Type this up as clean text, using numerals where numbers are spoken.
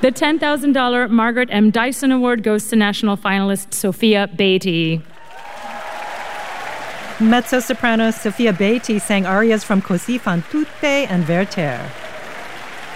The $10,000 Margaret M. Dyson Award goes to national finalist Sophia Beatty. Mezzo-soprano Sophia Beatty sang arias from Così fan tutte and Werther.